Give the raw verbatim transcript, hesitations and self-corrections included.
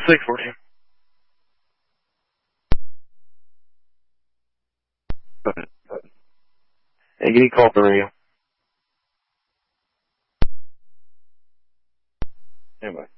six for you. Go ahead. Go ahead. Hey, give me a call for radio. Anyway.